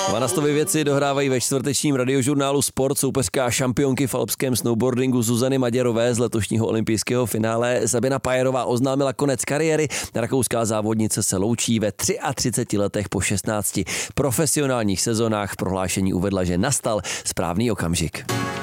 Vanastovy věci dohrávají ve čtvrtečním radiožurnálu Sport soupeřka a šampionky v alpském snowboardingu Zuzany Maděrové z letošního olympijského finále. Sabina Pajerová oznámila konec kariéry. Rakouská závodnice se loučí ve 33 letech po 16 profesionálních sezónách. V prohlášení uvedla, že nastal správný okamžik.